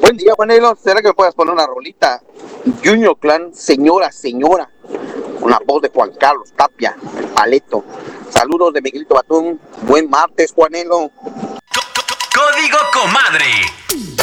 Buen día, Juanelo. ¿Será que me puedas poner una rolita? Junior Clan, señora, señora. Con la voz de Juan Carlos Tapia, el paleto. Saludos de Miguelito Batún. Buen martes, Juanelo. Código Comadre.